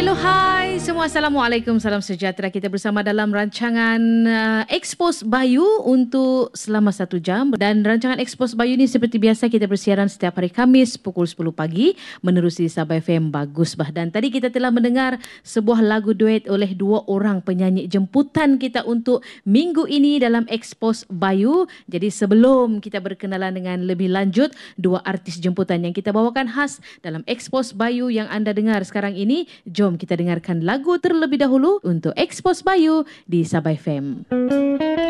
Hello, hai semua. Assalamualaikum, salam sejahtera. Kita bersama dalam rancangan Expose Bayu untuk selama 1 jam. Dan rancangan Expose Bayu ni seperti biasa kita bersiaran setiap hari Khamis pukul 10 pagi menerusi Sabah FM Bagus Bah. Dan tadi kita telah mendengar sebuah lagu duet oleh 2 orang penyanyi jemputan kita untuk minggu ini dalam Expose Bayu. Jadi sebelum kita berkenalan dengan lebih lanjut 2 artis jemputan yang kita bawakan khas dalam Expose Bayu yang anda dengar sekarang ini, jom kita dengarkan lagu terlebih dahulu untuk Expose Bayu di Sabah FM.